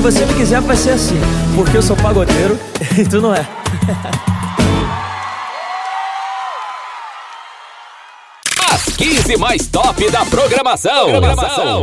você me quiser vai ser assim, porque eu sou pagodeiro e tu não é. As 15 mais top da programação.